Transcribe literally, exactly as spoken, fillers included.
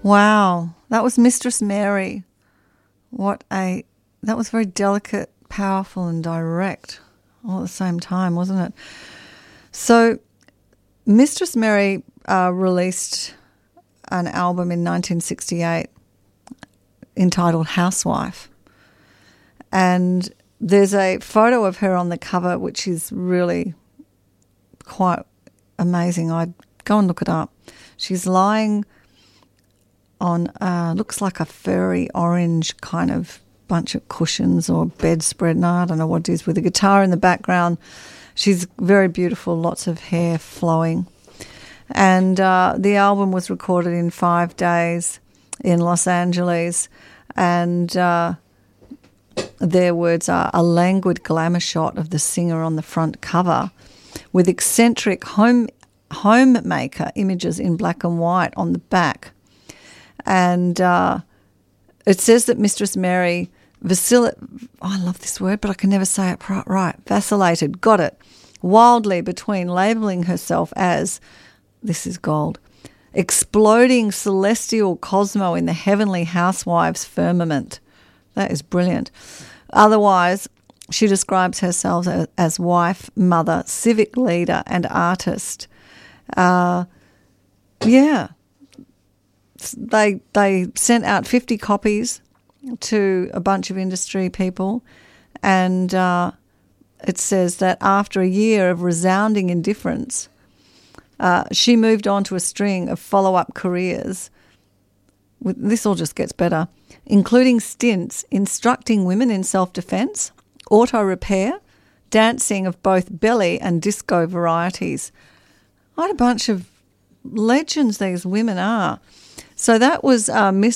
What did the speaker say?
Wow, that was Mistress Mary. What a that was very delicate, powerful, and direct all at the same time, wasn't it? So, Mistress Mary uh, released an album in nineteen sixty-eight entitled Housewife, and there's a photo of her on the cover which is really quite amazing. I'd go and look it up. She's lying on uh, looks like a furry orange kind of bunch of cushions or bedspread. No, I don't know what it is, with a guitar in the background. She's very beautiful, lots of hair flowing. And uh, the album was recorded in five days in Los Angeles, and uh, their words are a languid glamour shot of the singer on the front cover with eccentric home homemaker images in black and white on the back. And uh, it says that Mistress Mary vacil- oh, I love this word, but I can never say it right. Vacillated, got it, wildly between labelling herself as, this is gold, exploding celestial cosmo in the heavenly housewives firmament. That is brilliant. Otherwise, she describes herself as, as wife, mother, civic leader, and artist. Uh, yeah. They they sent out fifty copies to a bunch of industry people, and uh, it says that after a year of resounding indifference, uh, she moved on to a string of follow-up careers. With, this all just gets better, including stints instructing women in self-defense, auto repair, dancing of both belly and disco varieties. What a bunch of legends these women are. So that was uh, Miss